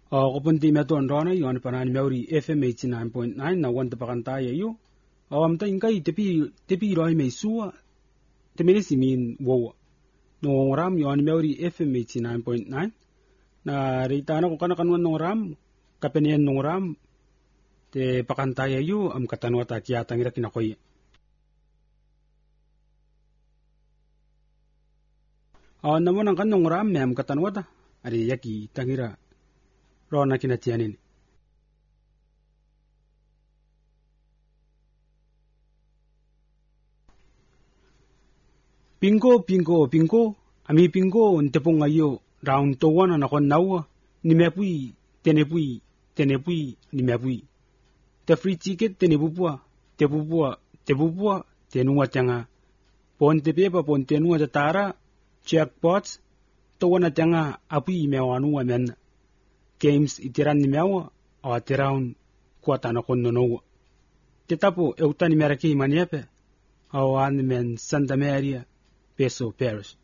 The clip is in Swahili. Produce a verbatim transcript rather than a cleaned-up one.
O kupunti meto andona yon panani meuri F M eighty-nine point nine na wanta pakanta ya yo. O amta inkai tepi tepi roi me suwa. Temenisi min wo. No ram yon meuri F M eighty-nine point nine. Na reitana ko kana kanwan no ram kapenian no ram te pakanta ya yo am katanwa ta kiata ngira kinakoy. O namo nang kanong ram me am katanwa ta ari yaki tangira rona kinatianin. Pingo pingo pingo ami pingo ntepong ayo round to one na kon nawa ni mepui tenepui tenepui ni mepui. Te free ticket tenepupua tepupua tepupua tenua tanga pon tepepa pon tenua tatara jackpots to wana tanga apui mewanu amen. Games itiran ni mewa o tiraun kuata na kon nono. Tetapo eutani meraki maniepe o an men Santa Maria Peso Paris.